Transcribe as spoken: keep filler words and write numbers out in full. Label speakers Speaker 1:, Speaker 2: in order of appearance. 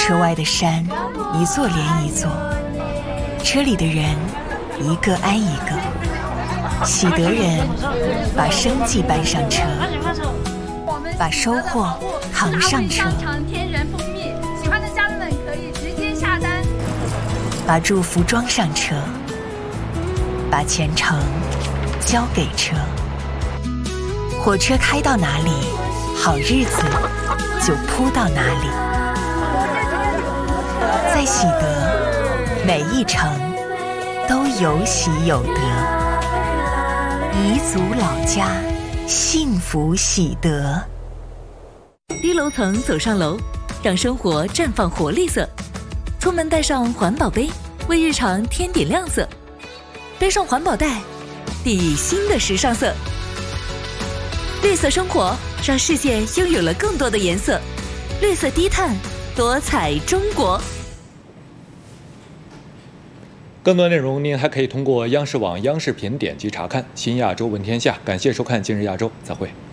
Speaker 1: 车外的山一座连一座，车里的人一个挨一个。喜得人把生计搬上车，把收获扛上车。
Speaker 2: 天然蜂蜜，喜欢的家人们可以直接下单。
Speaker 1: 把祝福装上车，把前程交给车。火车开到哪里，好日子就铺到哪里。在喜得，每一程都有喜有得。彝族老家，幸福喜得。
Speaker 3: 低楼层走上楼，让生活绽放活力色。出门带上环保杯，为日常添点亮色。背上环保袋，定义新的时尚色。绿色生活，让世界拥有了更多的颜色。绿色低碳，多彩中国。
Speaker 4: 更多内容您还可以通过央视网央视频点击查看。新亚洲问天下，感谢收看今日亚洲，再会。